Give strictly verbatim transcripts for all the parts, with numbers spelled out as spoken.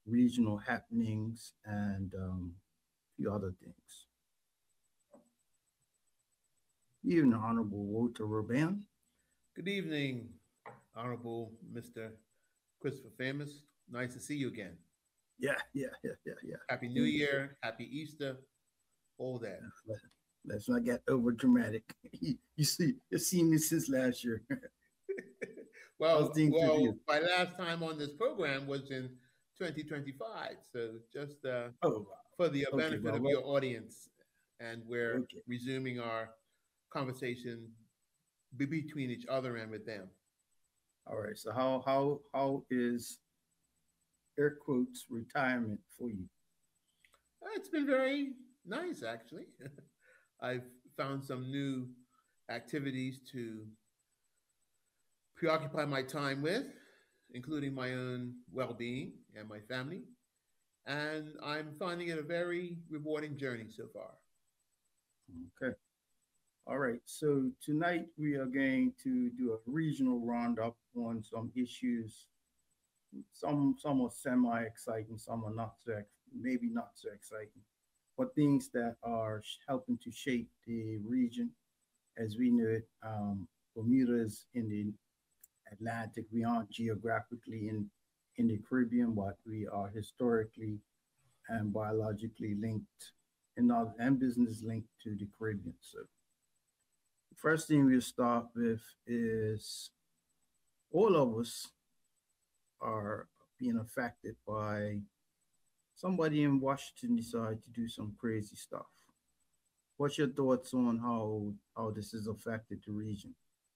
regional happenings, and um, a few other things. Even Honorable Walter Urban. Good evening, Honorable Mister Christopher Famous. Nice to see you again. Yeah, yeah, yeah, yeah, yeah. Happy New Indeed. Year, Happy Easter, all that. Let- Let's not get over dramatic. You, you see, you've seen me since last year. How's well, things with well, you? my last time on this program was in twenty twenty-five. So just uh, Oh, for the wow. Okay, benefit well, of well, your audience, and we're okay. resuming our conversation be between each other and with them. All right. So how how how is air quotes retirement for you? Uh, It's been very nice, actually. I've found some new activities to preoccupy my time with, including my own well being and my family. And I'm finding it a very rewarding journey so far. Okay. All right. So tonight we are going to do a regional roundup on some issues. Some some are semi exciting, some are not so ex- maybe not so exciting, but things that are sh- helping to shape the region as we know it. Um, Bermuda is in the Atlantic. We aren't geographically in in the Caribbean, but we are historically and biologically linked, and not and business linked to the Caribbean. So the first thing we'll start with is all of us are being affected by somebody in Washington decide to do some crazy stuff. What's your thoughts on how how this has affected the region?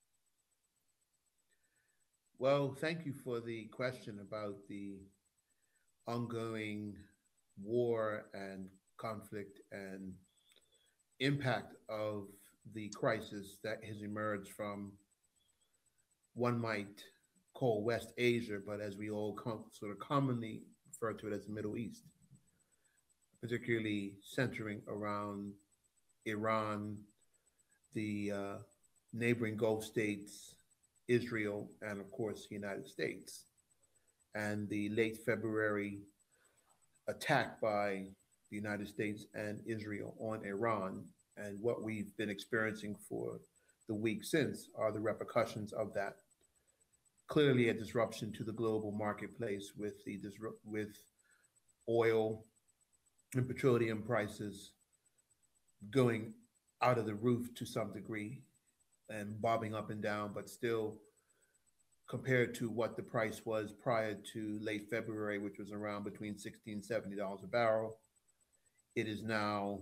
Well, thank you for the question about the ongoing war and conflict and impact of the crisis that has emerged from one might call West Asia, but as we all com- sort of commonly refer to it as the Middle East, particularly centering around Iran, the uh, neighboring Gulf states, Israel, and of course the United States, and the late February attack by the United States and Israel on Iran, and what we've been experiencing for the week since are the repercussions of that. Clearly, a disruption to the global marketplace with the with oil and petroleum prices going out of the roof to some degree and bobbing up and down, but still compared to what the price was prior to late February, which was around between sixty and seventy dollars a barrel, it is now,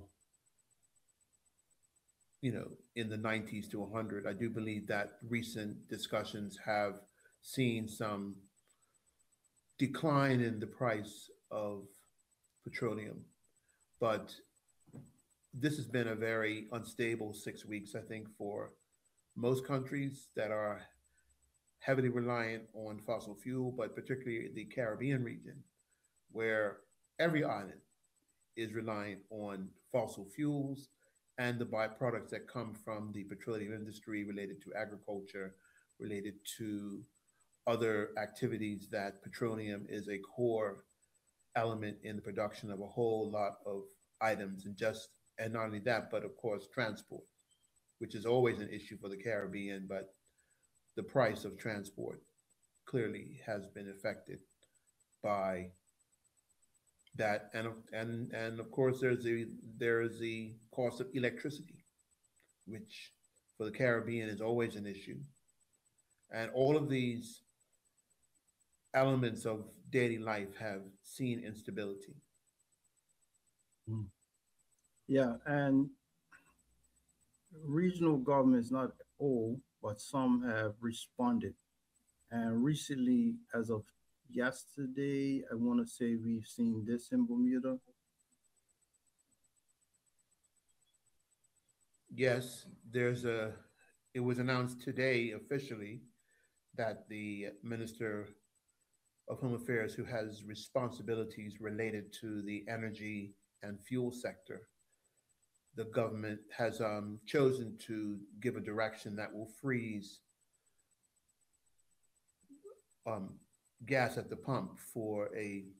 you know, in the nineties to one hundred. I do believe that recent discussions have seen some decline in the price of petroleum, but this has been a very unstable six weeks, I think, for most countries that are heavily reliant on fossil fuel, but particularly the Caribbean region, where every island is reliant on fossil fuels and the byproducts that come from the petroleum industry related to agriculture, related to other activities that petroleum is a core element in the production of a whole lot of items and just and not only that, but of course transport, which is always an issue for the Caribbean, but the price of transport clearly has been affected by that, and and and of course there's the there's the cost of electricity, which for the Caribbean is always an issue, and all of these elements of daily life have seen instability. Mm. Yeah, and regional governments, not all, but some have responded. And recently, as of yesterday, I want to say we've seen this in Bermuda. Yes, there's a. It was announced today officially that the Minister of Home Affairs, who has responsibilities related to the energy and fuel sector, the government has um, chosen to give a direction that will freeze um, gas at the pump for a